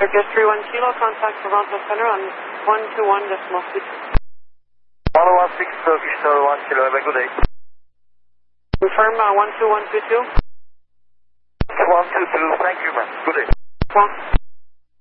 Turkish 31 Kilo, contact Toronto Center on 121.62. Follow 16 Turkish 31 Kilo, have a good day. Confirm 12122. 122, thank you, man. Good day. Well.